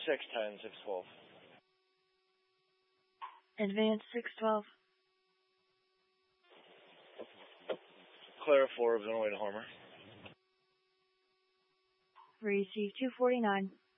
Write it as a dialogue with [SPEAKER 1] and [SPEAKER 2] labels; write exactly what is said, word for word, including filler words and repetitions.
[SPEAKER 1] six ten, six twelve.
[SPEAKER 2] Advance six twelve.
[SPEAKER 1] Clara four, on the way to Homer.
[SPEAKER 2] Receive two forty-nine.